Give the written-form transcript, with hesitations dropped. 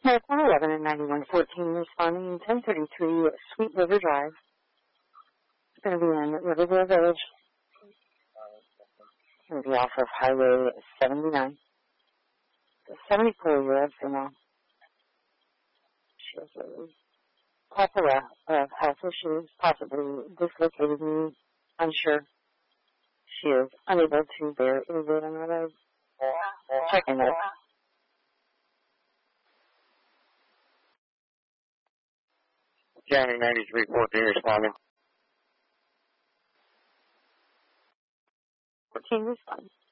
North 111 and 9114 responding 1033 Sweet River Drive. It's going to be in Riverville Village. It's going to be off of Highway 79. The 74-year-old female. She has a plethora of health issues, possibly dislocated knee, unsure. She is unable to bear any weight on her legs. Checking it. County 9314 responding. 14 responding.